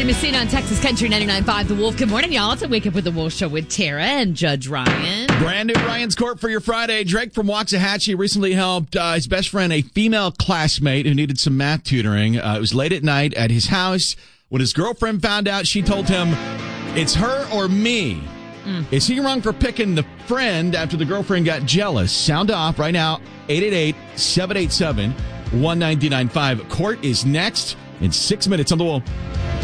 Cardi Messina on Texas Country 99.5 The Wolf. Good morning, y'all. It's a Wake Up with the Wolf show with Tara and Judge Ryan. Brand new Ryan's Court for your Friday. Drake from Waxahachie recently helped his best friend, a female classmate who needed some math tutoring. It was late at night at his house. When his girlfriend found out, she told him, "It's her or me." Is he wrong for picking the friend after the girlfriend got jealous? Sound off right now. 888-787-1995. Court is next in 6 minutes on the Wolf.